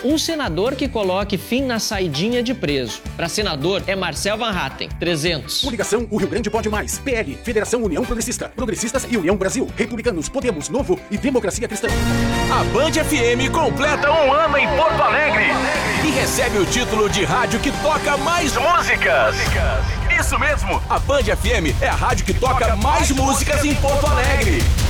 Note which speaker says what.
Speaker 1: Um senador que coloque fim na saidinha de preso. Para senador é Marcel Van Hatten, 300.
Speaker 2: Coligação O Rio Grande Pode Mais. PL, Federação União Progressista. Progressistas e União Brasil. Republicanos, Podemos, Novo e Democracia Cristã.
Speaker 3: A Band FM completa um ano em Porto Alegre e recebe o título de rádio que toca mais músicas. Isso mesmo, a Band FM é a rádio que toca mais músicas em Porto Alegre.